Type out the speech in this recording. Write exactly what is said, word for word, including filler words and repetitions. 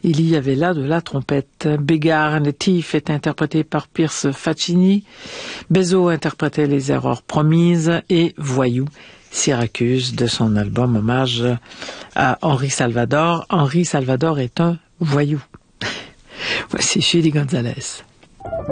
Il y avait là de la trompette. Bégard Natif est interprété par Pierce Faccini. Bézo interprétait Les Erreurs Promises et Voyou, Syracuse, de son album hommage à Henri Salvador. Henri Salvador est un voyou. Voici Chili Gonzalez.